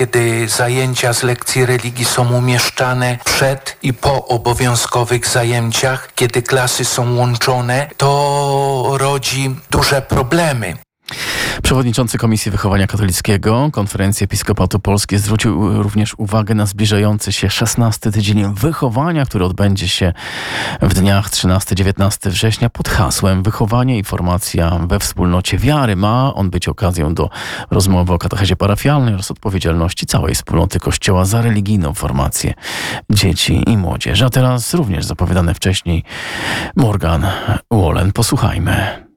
kiedy zajęcia z lekcji religii są umieszczane przed i po obowiązkowych zajęciach, kiedy klasy są łączone, to rodzi duże problemy. Przewodniczący Komisji Wychowania Katolickiego Konferencji Episkopatu Polski zwrócił również uwagę na zbliżający się 16. tydzień wychowania, który odbędzie się w dniach 13-19 września pod hasłem Wychowanie i formacja we wspólnocie wiary. Ma on być okazją do rozmowy o katechezie parafialnej oraz odpowiedzialności całej wspólnoty Kościoła za religijną formację dzieci i młodzieży. A teraz również zapowiadane wcześniej Morgan Wallen. Posłuchajmy.